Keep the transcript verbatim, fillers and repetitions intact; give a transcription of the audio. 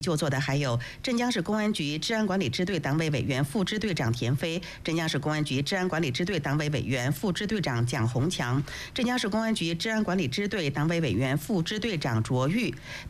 就座的还有镇江市公安局治安管理支队党委委员、副支队长田飞，镇江市公安局治安管理支队党委委员、副支队长蒋洪强，镇江市公安局治安管理支队党委委员、副支队长卓玉。